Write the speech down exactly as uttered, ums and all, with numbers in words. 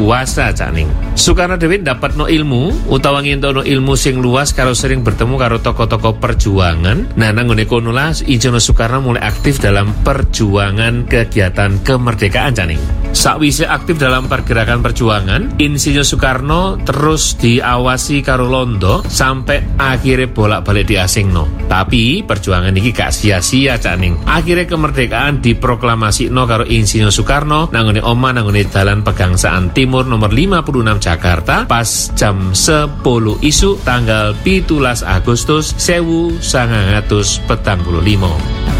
kuasa Cak Ning. Soekarno dhewe ndapatno ilmu utawa ngentono ilmu sing luas karo sering bertemu karo tokoh-tokoh perjuangan. Nah, nang ngene kono lah Insinyur Soekarno mulai aktif dalam perjuangan kegiatan kemerdekaan Cak Ning. Sakwise aktif dalam pergerakan perjuangan, Insinyur Soekarno terus diawasi karo Londo sampai akhirnya bolak-balik diasingno. Tapi perjuangan ini gak sia-sia Cak Ning. Akhirnya kemerdekaan diproklamasino karo Insinyur Soekarno nanggone oma nanggone Dalan Pegangsaan Timur nomor lima puluh enam Jakarta pas jam sepuluh isu tanggal pitulas Agustus sewu sangang atus petang puluh limo.